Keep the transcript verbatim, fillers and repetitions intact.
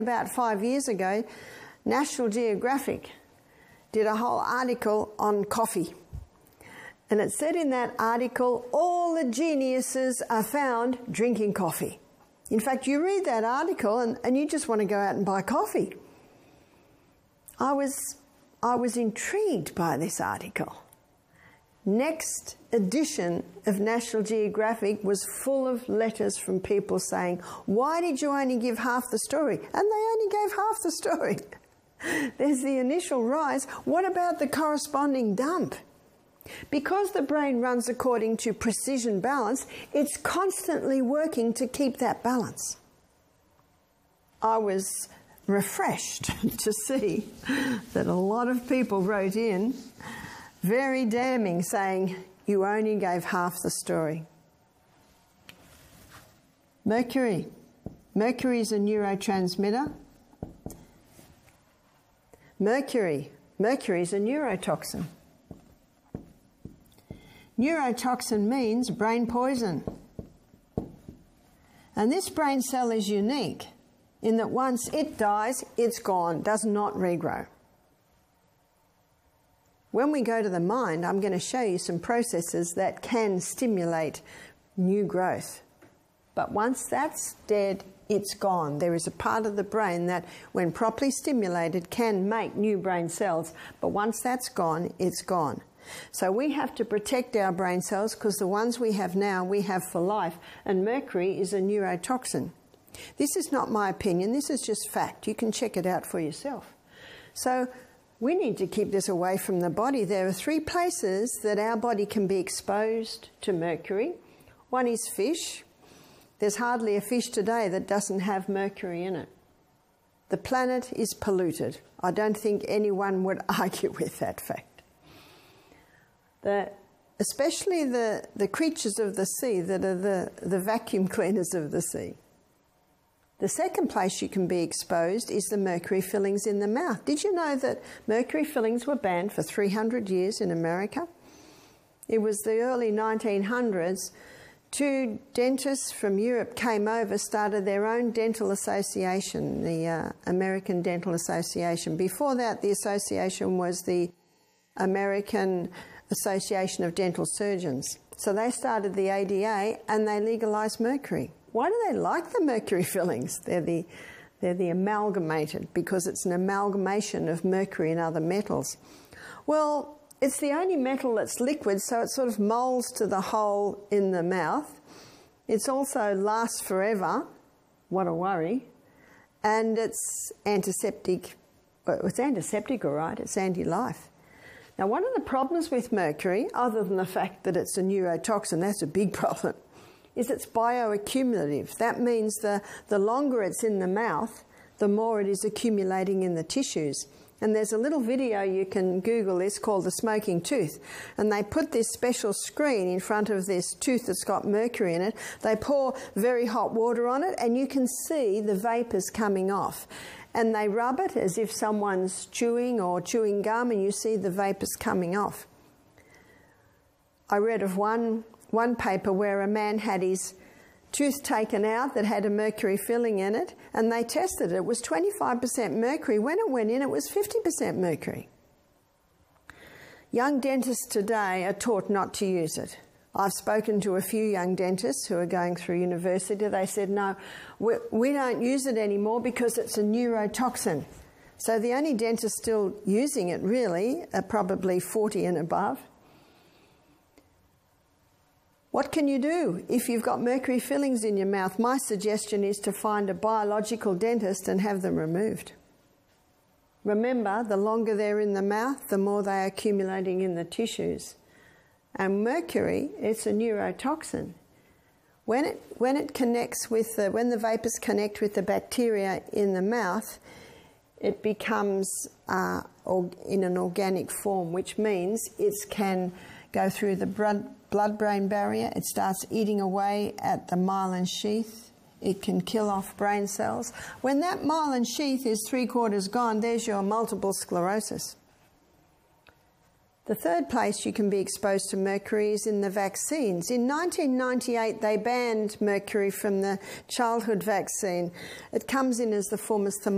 About five years ago, National Geographic did a whole article on coffee. And it said in that article, all the geniuses are found drinking coffee. In fact, you read that article and, and you just want to go out and buy coffee. I was, I was intrigued by this article. Next edition of National Geographic was full of letters from people saying, why did you only give half the story? And they only gave half the story. There's the initial rise. What about the corresponding dump? Because the brain runs according to precision balance, it's constantly working to keep that balance. I was refreshed to see that a lot of people wrote in very damning, saying, you only gave half the story. Mercury. Mercury is a neurotransmitter. Mercury. Mercury is a neurotoxin. Neurotoxin means brain poison. And this brain cell is unique in that once it dies, it's gone, does not regrow. When we go to the mind, I'm going to show you some processes that can stimulate new growth. But once that's dead, it's gone. There is a part of the brain that, when properly stimulated, can make new brain cells. But once that's gone, it's gone. So we have to protect our brain cells because the ones we have now, we have for life. And mercury is a neurotoxin. This is not my opinion. This is just fact. You can check it out for yourself. So we need to keep this away from the body. There are three places that our body can be exposed to mercury. One is fish. There's hardly a fish today that doesn't have mercury in it. The planet is polluted. I don't think anyone would argue with that fact. The, especially the, the creatures of the sea that are the, the vacuum cleaners of the sea. The second place you can be exposed is the mercury fillings in the mouth. Did you know that mercury fillings were banned for three hundred years in America? It was the early nineteen hundreds. Two dentists from Europe came over, started their own dental association, the uh, American Dental Association. Before that, the association was the American Association of Dental Surgeons. So they started the A D A and they legalized mercury. Why do they like the mercury fillings? They're the, they're the amalgamated, because it's an amalgamation of mercury and other metals. Well, it's the only metal that's liquid, so it sort of molds to the hole in the mouth. It's also lasts forever. What a worry. And it's antiseptic. Well, it's antiseptic, all right. It's anti-life. Now, one of the problems with mercury, other than the fact that it's a neurotoxin, that's a big problem, is it's bioaccumulative. That means the, the longer it's in the mouth, the more it is accumulating in the tissues. And there's a little video, you can Google this, called The Smoking Tooth. And they put this special screen in front of this tooth that's got mercury in it. They pour very hot water on it, and you can see the vapours coming off. And they rub it as if someone's chewing or chewing gum, and you see the vapours coming off. I read of one, one paper where a man had his tooth taken out that had a mercury filling in it, and they tested it. It was twenty-five percent mercury. When it went in, it was fifty percent mercury. Young dentists today are taught not to use it. I've spoken to a few young dentists who are going through university. They said, no, we, we don't use it anymore because it's a neurotoxin. So the only dentists still using it really are probably forty and above. What can you do if you've got mercury fillings in your mouth? My suggestion is to find a biological dentist and have them removed. Remember, the longer they're in the mouth, the more they're accumulating in the tissues. And mercury, it's a neurotoxin. When it, when it connects with the, when the vapours connect with the bacteria in the mouth, it becomes uh, in an organic form, which means it can go through the blood blood-brain barrier. It starts eating away at the myelin sheath. It can kill off brain cells. When that myelin sheath is three-quarters gone, there's your multiple sclerosis. The third place you can be exposed to mercury is in the vaccines. In nineteen ninety-eight, they banned mercury from the childhood vaccine. It comes in as the form of